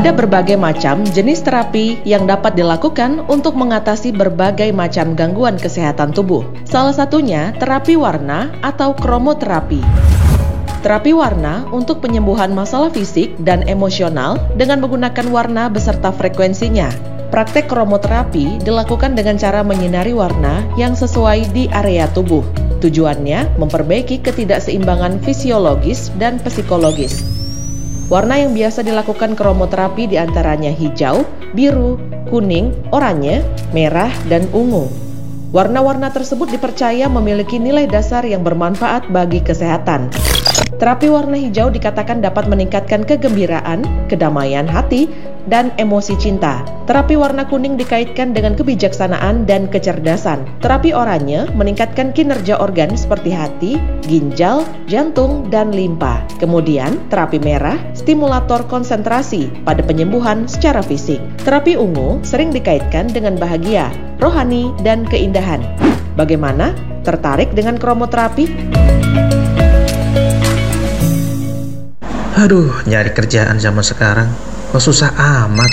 Ada berbagai macam jenis terapi yang dapat dilakukan untuk mengatasi berbagai macam gangguan kesehatan tubuh. Salah satunya terapi warna atau kromoterapi. Terapi warna untuk penyembuhan masalah fisik dan emosional dengan menggunakan warna beserta frekuensinya. Praktek kromoterapi dilakukan dengan cara menyinari warna yang sesuai di area tubuh. Tujuannya memperbaiki ketidakseimbangan fisiologis dan psikologis. Warna yang biasa dilakukan kromoterapi diantaranya hijau, biru, kuning, oranye, merah, dan ungu. Warna-warna tersebut dipercaya memiliki nilai dasar yang bermanfaat bagi kesehatan. Terapi warna hijau dikatakan dapat meningkatkan kegembiraan, kedamaian hati, dan emosi cinta. Terapi warna kuning dikaitkan dengan kebijaksanaan dan kecerdasan. Terapi oranye meningkatkan kinerja organ seperti hati, ginjal, jantung, dan limpa. Kemudian, terapi merah, stimulator konsentrasi pada penyembuhan secara fisik. Terapi ungu sering dikaitkan dengan bahagia, rohani, dan keindahan. Bagaimana? Tertarik dengan kromoterapi? Aduh, nyari kerjaan zaman sekarang kok susah amat.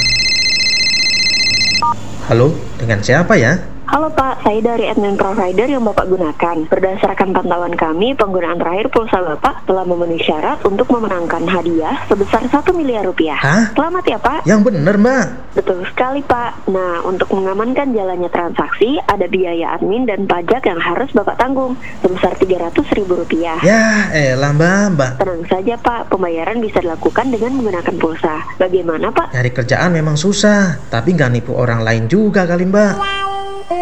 Halo, dengan siapa ya? Halo Pak, saya dari admin provider yang Bapak gunakan. Berdasarkan pantauan kami, penggunaan terakhir pulsa Bapak telah memenuhi syarat untuk memenangkan hadiah sebesar 1 miliar rupiah. Hah? Selamat ya Pak. Yang bener, Mbak. Betul sekali Pak. Nah, untuk mengamankan jalannya transaksi, ada biaya admin dan pajak yang harus Bapak tanggung sebesar Rp300.000. Ya elah Mbak. Tenang saja Pak, pembayaran bisa dilakukan dengan menggunakan pulsa. Bagaimana Pak? Nyari kerjaan memang susah, tapi nggak nipu orang lain juga kali Mbak.